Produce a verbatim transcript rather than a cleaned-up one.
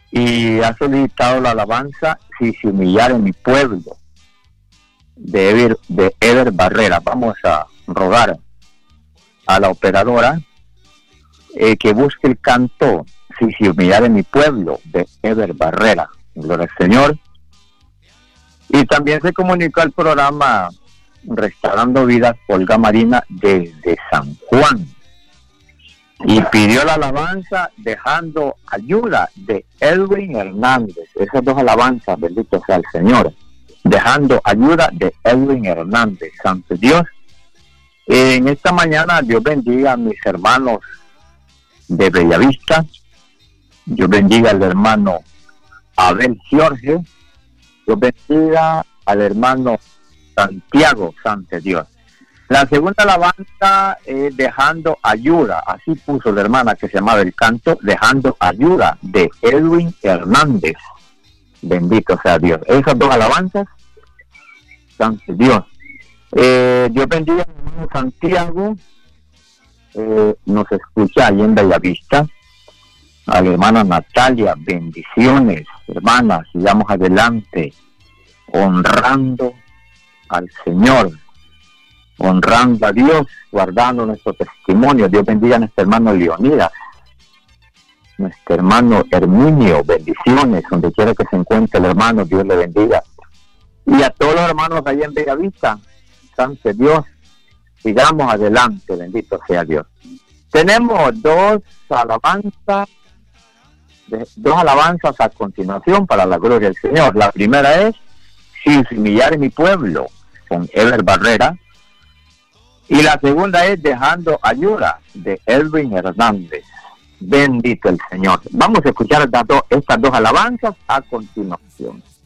Y ha solicitado la alabanza Si se humillara en mi pueblo, de Ever, de Ever Barrera. Vamos a rogar a la operadora eh, que busque el canto Si se humillara en mi pueblo, de Ever Barrera. Gloria al Señor. Y también se comunicó al programa Restaurando Vidas Olga Marina desde San Juan, y pidió la alabanza Dejando Ayuda, de Edwin Hernández. Esas dos alabanzas, bendito sea el Señor. Dejando Ayuda, de Edwin Hernández. Santo Dios. En esta mañana Dios bendiga a mis hermanos de Bellavista. Dios bendiga al hermano Abel Jorge. Dios bendiga al hermano Santiago, Santo Dios. La segunda alabanza es Dejando Ayuda, así puso la hermana que se llamaba el canto, Dejando Ayuda, de Edwin Hernández. Bendito sea Dios. Esas dos alabanzas, Santo Dios. Eh, Dios bendiga al hermano Santiago, eh, nos escucha ahí en Bellavista. A la hermana Natalia, bendiciones, hermanas, sigamos adelante, honrando al Señor, honrando a Dios, guardando nuestro testimonio. Dios bendiga a nuestro hermano Leonidas, nuestro hermano Herminio, bendiciones, donde quiera que se encuentre el hermano, Dios le bendiga. Y a todos los hermanos allá en Bellavista, santo Dios, sigamos adelante, bendito sea Dios. Tenemos dos alabanzas, dos alabanzas a continuación para la gloria del Señor. La primera es Si se humillara en mi pueblo, con Ever Barrera, y la segunda es Dejando Ayuda, de Edwin Hernández. Bendito el Señor. Vamos a escuchar estas dos, estas dos alabanzas a continuación.